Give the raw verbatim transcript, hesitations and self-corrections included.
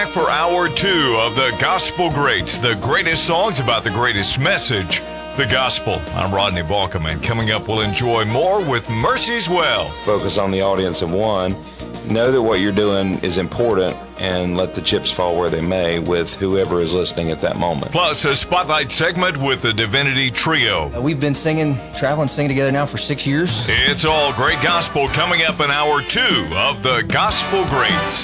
For hour two of the Gospel Greats, the greatest songs about the greatest message, the gospel. I'm Rodney Balkum, and coming up, we'll enjoy more with Mercy's Well. Focus on the audience of one. Know that what you're doing is important, and let the chips fall where they may with whoever is listening at that moment. Plus, a spotlight segment with the Divinity Trio. Uh, we've been singing, traveling, singing together now for six years. It's all great gospel coming up in hour two of the Gospel Greats.